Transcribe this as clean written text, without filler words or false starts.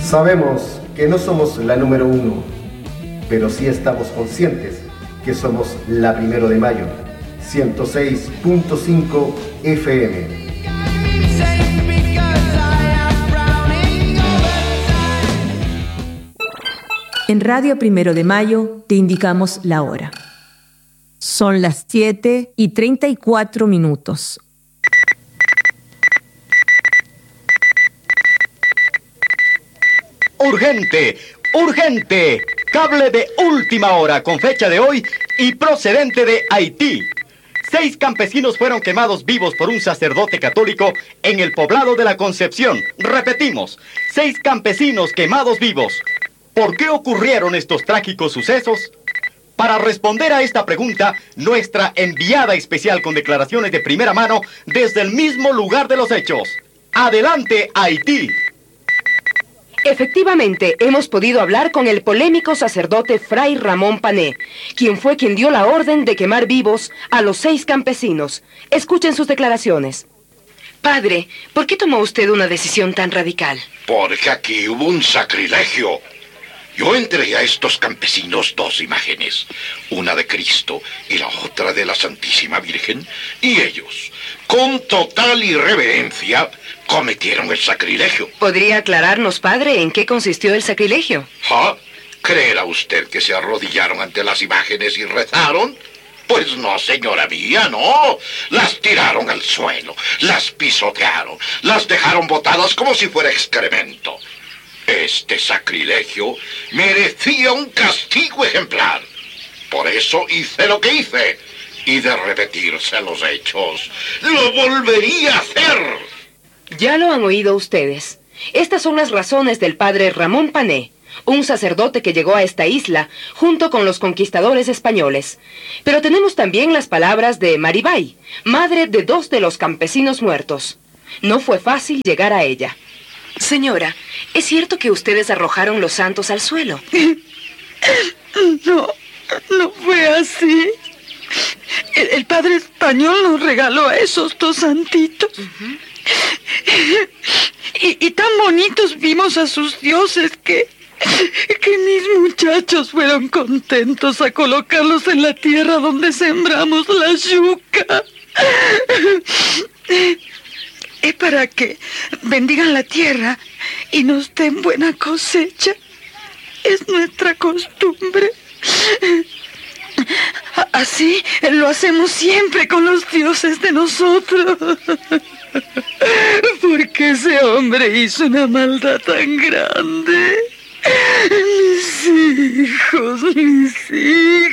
Sabemos que no somos la número 1, pero sí estamos conscientes que somos la 1 de mayo, 106.5 FM. En Radio 1 de Mayo te indicamos la hora. Son las 7:34. ¡Urgente! ¡Urgente! Cable de última hora con fecha de hoy y procedente de Haití. 6 campesinos fueron quemados vivos por un sacerdote católico en el poblado de La Concepción. Repetimos, 6 campesinos quemados vivos. ¿Por qué ocurrieron estos trágicos sucesos? Para responder a esta pregunta, nuestra enviada especial con declaraciones de primera mano desde el mismo lugar de los hechos. ¡Adelante, Haití! Efectivamente, hemos podido hablar con el polémico sacerdote Fray Ramón Pané, quien fue quien dio la orden de quemar vivos a los 6 campesinos. Escuchen sus declaraciones. Padre, ¿por qué tomó usted una decisión tan radical? Porque aquí hubo un sacrilegio. Yo entregué a estos campesinos 2 imágenes, una de Cristo y la otra de la Santísima Virgen, y ellos, con total irreverencia, cometieron el sacrilegio. ¿Podría aclararnos, padre, en qué consistió el sacrilegio? ¿Ah? ¿Creerá usted que se arrodillaron ante las imágenes y rezaron? Pues no, señora mía, no. Las tiraron al suelo, las pisotearon, las dejaron botadas como si fuera excremento. Este sacrilegio merecía un castigo ejemplar. Por eso hice lo que hice. Y de repetirse los hechos, lo volvería a hacer. Ya lo han oído ustedes. Estas son las razones del padre Ramón Pané, un sacerdote que llegó a esta isla junto con los conquistadores españoles. Pero tenemos también las palabras de Maribay, madre de 2 de los campesinos muertos. No fue fácil llegar a ella. Señora, ¿es cierto que ustedes arrojaron los santos al suelo? No fue así. El padre español nos regaló a esos 2 santitos. Y tan bonitos vimos a sus dioses que mis muchachos fueron contentos a colocarlos en la tierra donde sembramos la yuca. Es para que bendigan la tierra y nos den buena cosecha. Es nuestra costumbre. Así lo hacemos siempre con los dioses de nosotros. Porque ese hombre hizo una maldad tan grande. Mis hijos.